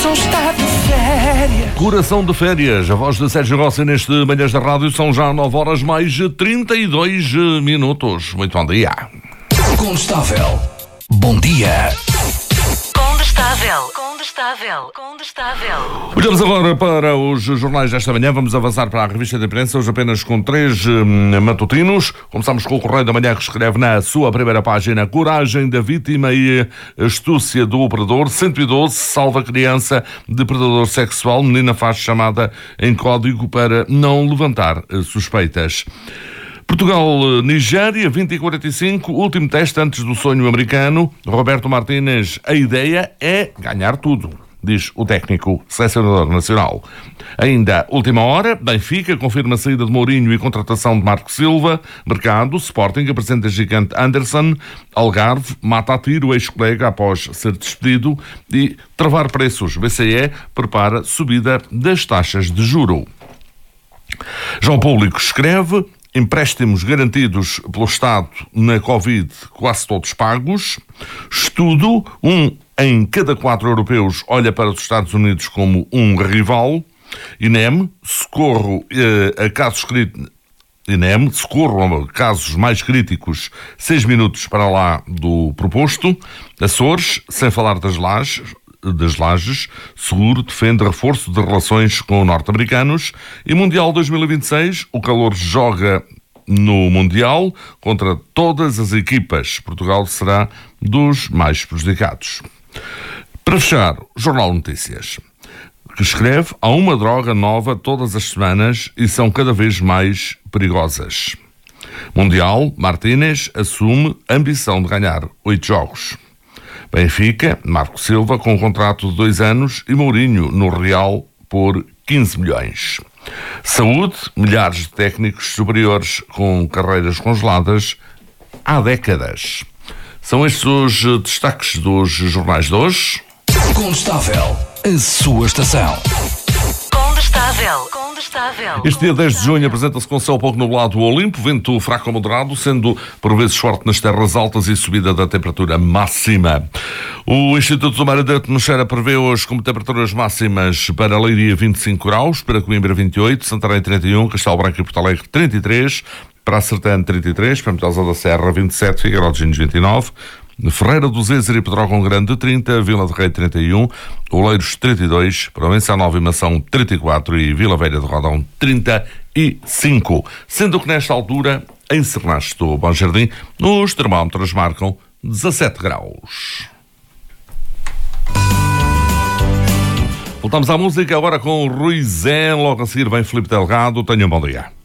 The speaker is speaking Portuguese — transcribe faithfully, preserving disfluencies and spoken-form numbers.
coração está de férias. Coração de férias, a voz de Sérgio Rossi neste Manhãs da Rádio. São já nove horas mais trinta e dois minutos. Muito bom dia. Condestável. Bom dia. Condestável, condestável, condestável. Olhamos agora para os jornais desta manhã. Vamos avançar para a revista de imprensa, hoje apenas com três hum, matutinos. Começamos com o Correio da Manhã, que escreve na sua primeira página: coragem da vítima e astúcia do operador. cento e doze salva criança de predador sexual. Menina faz chamada em código para não levantar suspeitas. Portugal-Nigéria, vinte e quarenta e cinco, último teste antes do sonho americano. Roberto Martínez: a ideia é ganhar tudo, diz o técnico selecionador nacional. Ainda última hora, Benfica confirma a saída de Mourinho e contratação de Marco Silva. Mercado, Sporting apresenta gigante Anderson. Algarve mata a tiro o ex-colega após ser despedido. E travar preços, B C E prepara subida das taxas de juro. João Público escreve: empréstimos garantidos pelo Estado na Covid quase todos pagos. Estudo: um em cada quatro europeus olha para os Estados Unidos como um rival. INEM: socorro eh, a casos críticos. INEM, socorro a casos mais críticos, seis minutos para lá do proposto. Açores, sem falar das lajes, das lajes, seguro defende reforço de relações com norte-americanos. E Mundial dois mil e vinte e seis, o calor joga no Mundial contra todas as equipas. Portugal será dos mais prejudicados. Para fechar, o Jornal Notícias, que escreve: há uma droga nova todas as semanas e são cada vez mais perigosas. Mundial, Martínez assume a ambição de ganhar oito jogos. Benfica, Marco Silva com um contrato de dois anos e Mourinho no Real por quinze milhões. Saúde, milhares de técnicos superiores com carreiras congeladas há décadas. São estes os destaques dos jornais de hoje. Condestável. A sua estação. Condestável, condestável. Este dia dez de junho apresenta-se com céu pouco nublado o Olimpo, vento fraco a moderado, sendo por vezes forte nas terras altas e subida da temperatura máxima. O Instituto do Mar e da Atmosfera prevê hoje como temperaturas máximas para Leiria vinte e cinco graus, para Coimbra vinte e oito, Santarém trinta e um, Castelo Branco e Porto Alegre trinta e três, para a Sertã trinta e três, para Metelsa da Serra vinte e sete, Figueiró de Gines vinte e nove, Ferreira do Zezer e Pedrógão Grande trinta, Vila de Rei trinta e um, Oleiros trinta e dois, Provença Nova e Mação trinta e quatro e Vila Velha de Rodão trinta e cinco. Sendo que nesta altura, em Sernache do Bom Jardim, os termómetros marcam dezassete graus. Voltamos à música agora com o Rui Zé, logo a seguir vem Filipe Delgado. Tenham um bom dia.